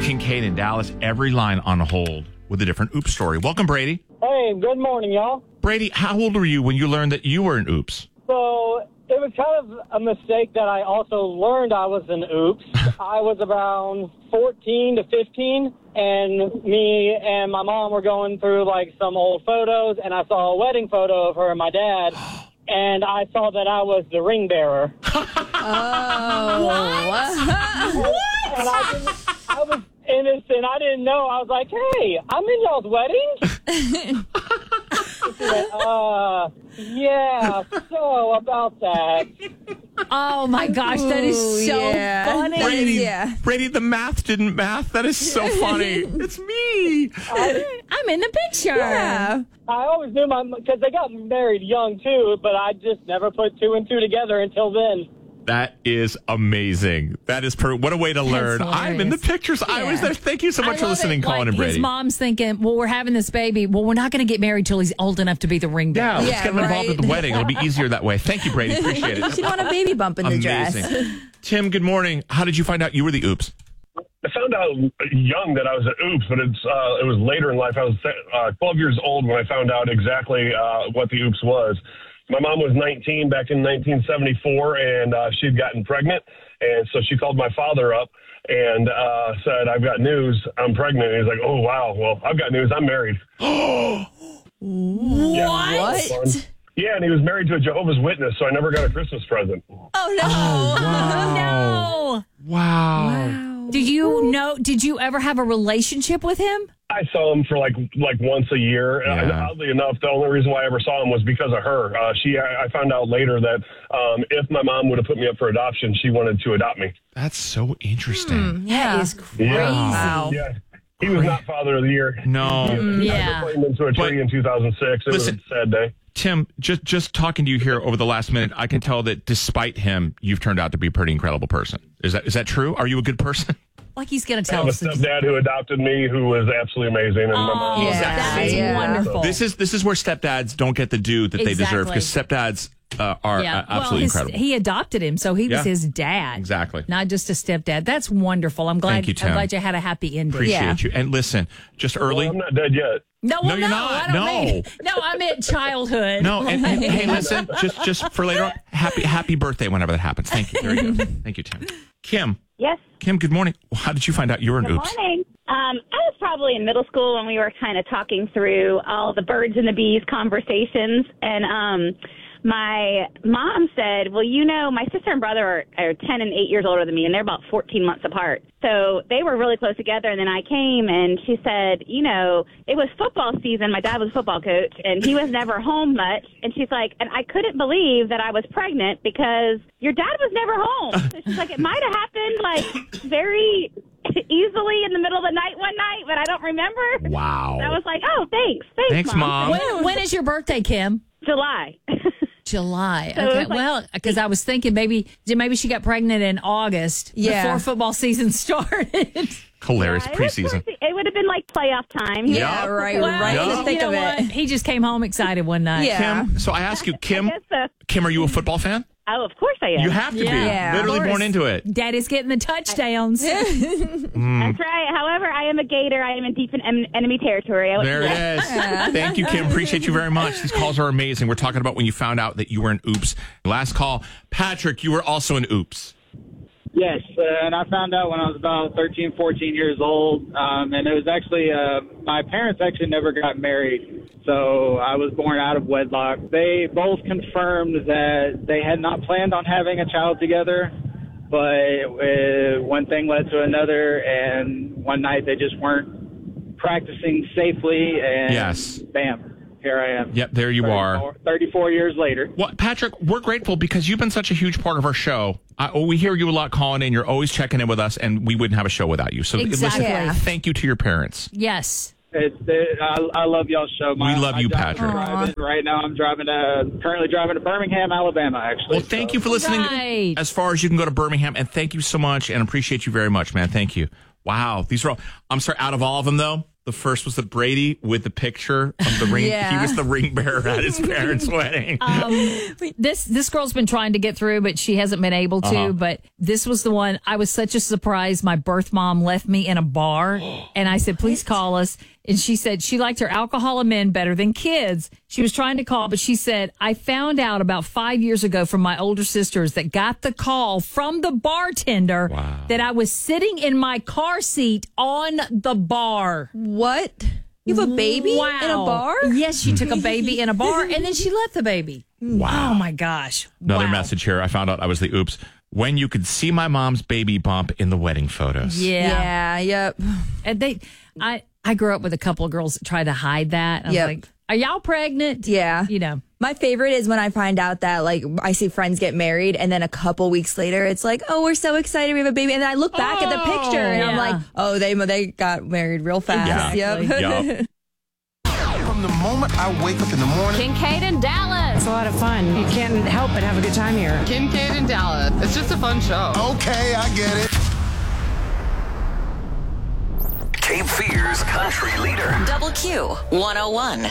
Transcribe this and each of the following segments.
Kincaid in Dallas. Every line on hold with a different oops story. Welcome, Brady. Hey, good morning, y'all. Brady, how old were you when you learned that you were an oops? So it was kind of a mistake that I also learned I was an oops. I was around 14 to 15, and me and my mom were going through like some old photos, and I saw a wedding photo of her and my dad, and I saw that I was the ring bearer. What? And I was innocent. I didn't know. I was like, hey, I'm in y'all's wedding? Yeah, so about that. Oh, my gosh. That is so funny. Brady, the math didn't math. That is so funny. It's me. I'm in the picture. Yeah. I always knew because they got married young, too, but I just never put two and two together until then. That is amazing. That is what a way to learn. hilarious. I'm in the pictures. I was there. Thank you so much for listening, Colin and Brady. His mom's thinking, well, we're having this baby. Well, we're not going to get married till he's old enough to be the ring bearer. Yeah, let's get him involved at the wedding. It'll be easier that way. Thank you, Brady. Appreciate it. She'd want a baby bump in the dress. Tim, good morning. How did you find out you were the oops? I found out young that I was an oops, but it was later in life. I was 12 years old when I found out exactly what the oops was. My mom was 19 back in 1974, and she had gotten pregnant. And so she called my father up and said, I've got news. I'm pregnant. And he's like, oh, wow. Well, I've got news. I'm married. What? Yeah, and he was married to a Jehovah's Witness, so I never got a Christmas present. Oh, no. No. Wow. Did you ever have a relationship with him? I saw him for like once a year. Yeah. Oddly enough, the only reason why I ever saw him was because of her. I found out later that if my mom would have put me up for adoption, she wanted to adopt me. That's so interesting. That is crazy. Wow. Yeah. He was not Father of the Year. No. He put him into a tree in 2006. It was a sad day. Tim, just talking to you here over the last minute, I can tell that despite him, you've turned out to be a pretty incredible person. Is that true? Are you a good person? Like he's going to I tell have a us. stepdad who adopted me, who was absolutely amazing. And my mom was That's wonderful. This is where stepdads don't get the due that they deserve, because stepdads are absolutely incredible. He adopted him, so he was his dad. Exactly. Not just a stepdad. That's wonderful. I'm glad. Thank you, Tim. I'm glad you had a happy ending. Appreciate you. And listen, just early. Well, I'm not dead yet. No, you're not. I meant childhood. No, and hey, listen, just for later on, happy birthday whenever that happens. Thank you. Very good. Thank you, Tim. Kim. Yes. Kim, good morning. How did you find out you were an oops? Good morning. I was probably in middle school when we were kind of talking through all the birds and the bees conversations, and my mom said, well, my sister and brother are 10 and 8 years older than me, and they're about 14 months apart. So they were really close together, and then I came, and she said, it was football season. My dad was a football coach, and he was never home much. And she's like, and I couldn't believe that I was pregnant because your dad was never home. So she's like, it might have happened, very easily in the middle of the night one night, but I don't remember. Wow. And I was like, oh, thanks. Thanks, Mom. When is your birthday, Kim? July. July. So Okay. Well, because I was thinking maybe she got pregnant in August before football season started. Hilarious preseason. It would have been like playoff time. Yeah, right. Well, Right in the thick of it. He just came home excited one night. Yeah. Kim, so I ask you, Kim, I guess so. Kim, are you a football fan? Oh, of course I am. You have to Yeah. be. Literally Of course. born into it. Daddy's getting the touchdowns. That's right. However, I am a Gator. I am in deep enemy territory. There it is. Thank you, Kim. Appreciate you very much. These calls are amazing. We're talking about when you found out that you were an oops. Last call, Patrick, you were also an oops. Yes, and I found out when I was about 13, 14 years old, and it was actually, my parents actually never got married, so I was born out of wedlock. They both confirmed that they had not planned on having a child together, but one thing led to another, and one night they just weren't practicing safely, and bam. Here I am. Yep, there you are. 34 years later. Well, Patrick, we're grateful because you've been such a huge part of our show. We hear you a lot calling in. You're always checking in with us, and we wouldn't have a show without you. So Exactly. listen, thank you to your parents. Yes. I love y'all's show. We love you, Patrick. Right now, I'm currently driving to Birmingham, Alabama, actually. Well, thank you for listening as far as you can go to Birmingham, and thank you so much, and appreciate you very much, man. Thank you. Wow. These are all, I'm sorry, out of all of them, though, The first was the Brady with the picture of the ring. Yeah. He was the ring bearer at his parents' wedding. This girl's been trying to get through, but she hasn't been able to. But this was the one. I was such a surprise. My birth mom left me in a bar, and I said, "Please call us." And she said she liked her alcohol and men better than kids. She was trying to call, but she said, I found out about 5 years ago from my older sisters that got the call from the bartender that I was sitting in my car seat on the bar. What? You have a baby in a bar? Yes, she took a baby in a bar, and then she left the baby. Wow. Oh, my gosh. Another message here. I found out I was the oops. When you could see my mom's baby bump in the wedding photos. Yeah. Yep. And I grew up with a couple of girls that tried to hide that. I was like, are y'all pregnant? Yeah. You know. My favorite is when I find out that, like, I see friends get married, and then a couple weeks later, it's like, oh, we're so excited we have a baby. And then I look back at the picture, and I'm like, oh, they got married real fast. Yeah. Yep. From the moment I wake up in the morning. Kincaid and Dallas. It's a lot of fun. You can't help but have a good time here. Kincaid and Dallas. It's just a fun show. Okay, I get it. Cape Fear's country leader. Double Q 101.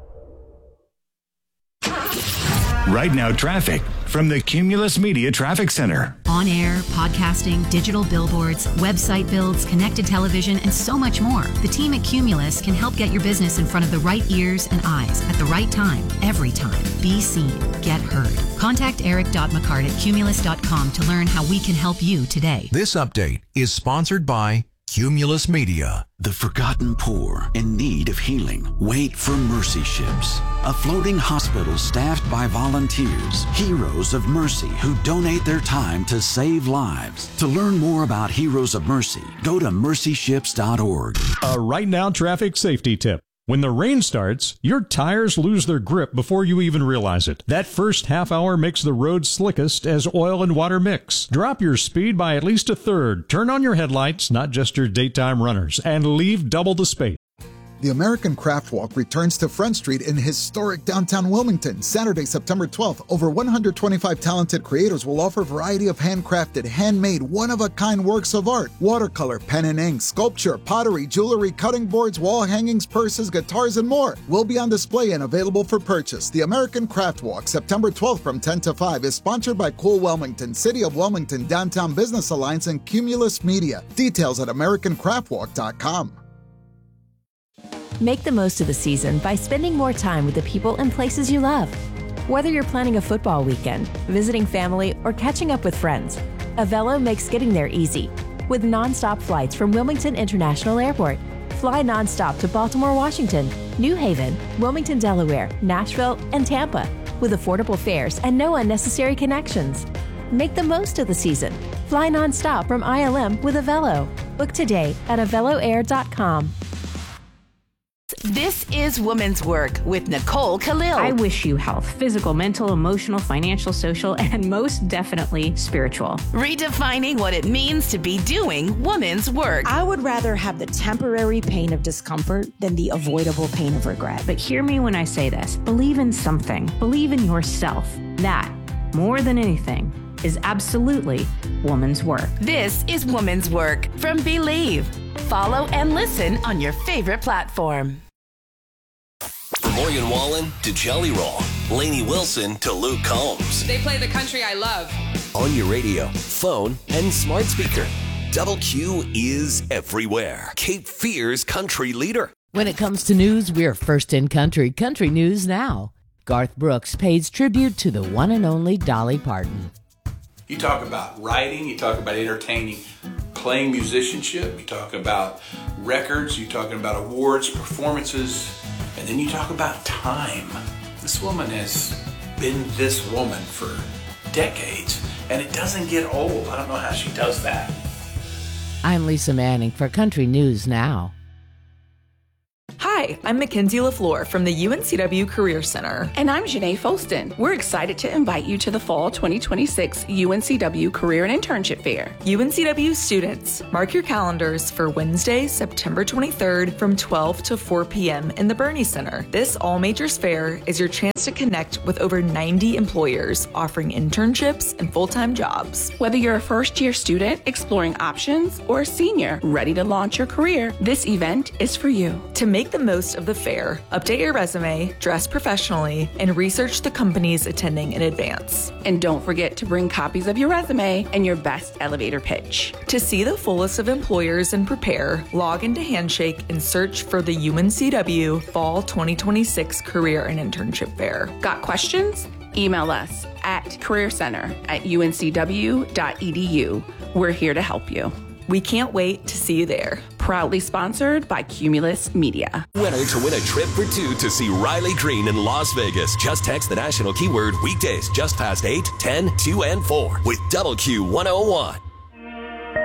Right now, traffic from the Cumulus Media Traffic Center. On air, podcasting, digital billboards, website builds, connected television, and so much more. The team at Cumulus can help get your business in front of the right ears and eyes at the right time, every time. Be seen, get heard. Contact Eric.McCart at Cumulus.com to learn how we can help you today. This update is sponsored by Cumulus Media. The forgotten poor in need of healing wait for Mercy Ships, a floating hospital staffed by volunteers, heroes of mercy who donate their time to save lives. To learn more about Heroes of Mercy, go to mercyships.org. A right now traffic safety tip. When the rain starts, your tires lose their grip before you even realize it. That first half hour makes the road slickest as oil and water mix. Drop your speed by at least a third. Turn on your headlights, not just your daytime runners, and leave double the space. The American Craft Walk returns to Front Street in historic downtown Wilmington, Saturday, September 12th. Over 125 talented creators will offer a variety of handcrafted, handmade, one-of-a-kind works of art. Watercolor, pen and ink, sculpture, pottery, jewelry, cutting boards, wall hangings, purses, guitars, and more will be on display and available for purchase. The American Craft Walk, September 12th from 10 to 5, is sponsored by Cool Wilmington, City of Wilmington, Downtown Business Alliance, and Cumulus Media. Details at AmericanCraftWalk.com. Make the most of the season by spending more time with the people and places you love. Whether you're planning a football weekend, visiting family, or catching up with friends, Avelo makes getting there easy. With nonstop flights from Wilmington International Airport, fly nonstop to Baltimore, Washington, New Haven, Wilmington, Delaware, Nashville, and Tampa, with affordable fares and no unnecessary connections. Make the most of the season. Fly nonstop from ILM with Avelo. Book today at aveloair.com. This is Women's Work with Nicole Khalil. I wish you health, physical, mental, emotional, financial, social, and most definitely spiritual. Redefining what it means to be doing women's work. I would rather have the temporary pain of discomfort than the avoidable pain of regret. But hear me when I say this. Believe in something. Believe in yourself. That, more than anything, is absolutely woman's work. This is Woman's Work from Believe. Follow and listen on your favorite platform. From Morgan Wallen to Jelly Roll, Lainey Wilson to Luke Combs. They play the country I love. On your radio, phone, and smart speaker. Double Q is everywhere. Cape Fear's country leader. When it comes to news, we're first in country. Country News Now. Garth Brooks pays tribute to the one and only Dolly Parton. You talk about writing, you talk about entertaining, playing musicianship, you talk about records, you talking about awards, performances, and then you talk about time. This woman has been this woman for decades, and it doesn't get old. I don't know how she does that. I'm Lisa Manning for Country News Now. Hi, Hi, I'm Mackenzie LaFleur from the UNCW Career Center. And I'm Janae Folston. We're excited to invite you to the Fall 2026 UNCW Career and Internship Fair. UNCW students, mark your calendars for Wednesday, September 23rd from 12 to 4 p.m. in the Bernie Center. This all majors fair is your chance to connect with over 90 employers offering internships and full-time jobs. Whether you're a first-year student exploring options or a senior ready to launch your career, this event is for you. To make the most of the fair, update your resume, dress professionally, and research the companies attending in advance. And don't forget to bring copies of your resume and your best elevator pitch. To see the full list of employers and prepare, log into Handshake and search for the UNCW Fall 2026 Career and Internship Fair. Got questions? Email us at careercenter@uncw.edu. We're here to help you. We can't wait to see you there. Proudly sponsored by Cumulus Media. Winner to win a trip for two to see Riley Green in Las Vegas. Just text the national keyword weekdays just past 8, 10, 2, and 4 with Double Q 101.